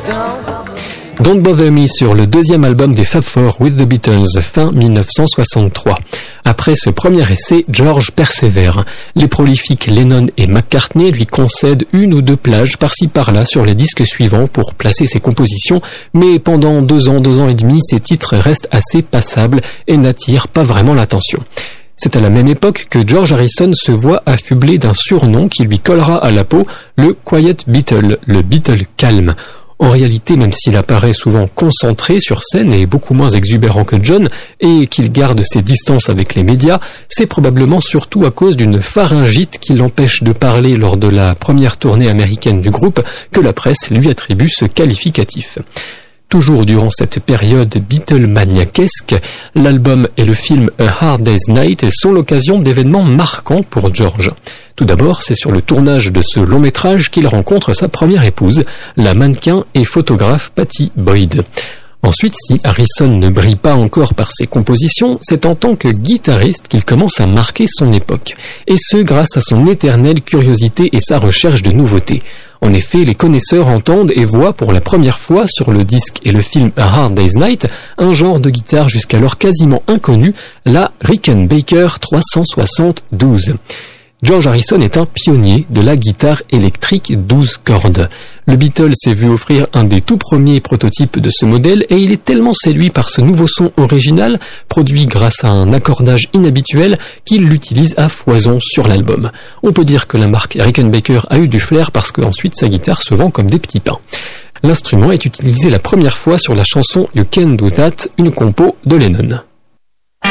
Don't Bother Me sur le deuxième album des Fab Four with the Beatles, fin 1963. Après ce premier essai, George persévère. Les prolifiques Lennon et McCartney lui concèdent une ou deux plages par-ci par-là sur les disques suivants pour placer ses compositions, mais pendant 2 ans et demi, ces titres restent assez passables et n'attirent pas vraiment l'attention. C'est à la même époque que George Harrison se voit affublé d'un surnom qui lui collera à la peau, le Quiet Beatle, le Beatle calme. En réalité, même s'il apparaît souvent concentré sur scène et beaucoup moins exubérant que John, et qu'il garde ses distances avec les médias, c'est probablement surtout à cause d'une pharyngite qui l'empêche de parler lors de la première tournée américaine du groupe que la presse lui attribue ce qualificatif. Toujours durant cette période Beatlemaniaquesque, l'album et le film A Hard Day's Night sont l'occasion d'événements marquants pour George. Tout d'abord, c'est sur le tournage de ce long métrage qu'il rencontre sa première épouse, la mannequin et photographe Pattie Boyd. Ensuite, si Harrison ne brille pas encore par ses compositions, c'est en tant que guitariste qu'il commence à marquer son époque. Et ce, grâce à son éternelle curiosité et sa recherche de nouveautés. En effet, les connaisseurs entendent et voient pour la première fois sur le disque et le film A Hard Day's Night un genre de guitare jusqu'alors quasiment inconnu, la Rickenbacker 372. George Harrison est un pionnier de la guitare électrique 12 cordes. Le Beatle s'est vu offrir un des tout premiers prototypes de ce modèle et il est tellement séduit par ce nouveau son original, produit grâce à un accordage inhabituel, qu'il l'utilise à foison sur l'album. On peut dire que la marque Rickenbacker a eu du flair parce qu'ensuite sa guitare se vend comme des petits pains. L'instrument est utilisé la première fois sur la chanson You Can Do That, une compo de Lennon.